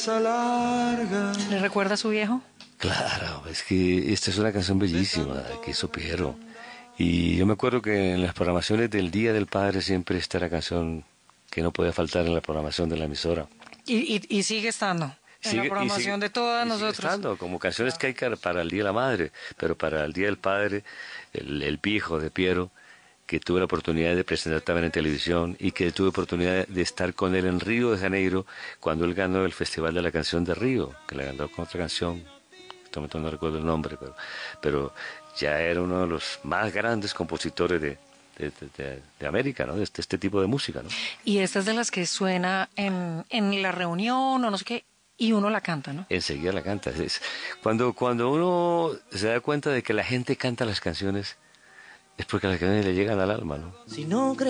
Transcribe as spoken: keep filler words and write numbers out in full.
¿Le recuerda a su viejo? Claro, es que esta es una canción bellísima que hizo Piero. Y yo me acuerdo que en las programaciones del Día del Padre siempre está la canción que no puede faltar en la programación de la emisora. Y, y, y sigue estando en Sigue, la y programación sigue, de todas y sigue nosotros. estando como canciones que hay que- para el Día de la Madre, pero para el Día del Padre, el, el viejo de Piero, que tuve la oportunidad de presentar también en televisión y que tuve oportunidad de estar con él en Río de Janeiro cuando él ganó el Festival de la Canción de Río, que la ganó con otra canción, en este momento no recuerdo el nombre, pero, pero ya era uno de los más grandes compositores de, de, de, de- de América, ¿no? De este, este tipo de música, ¿no? Y esta es de las que suena en, en la reunión o no sé qué, y uno la canta, ¿no? Enseguida la canta. Es- cuando, cuando uno se da cuenta de que la gente canta las canciones, es porque las canciones le llegan al alma, ¿no? Si no